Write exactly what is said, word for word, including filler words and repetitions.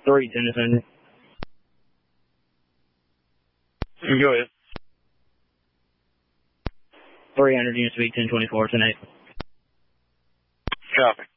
three, Tennyson. Go ahead. three hundred units speed, ten twenty-four, ten eight. Copy.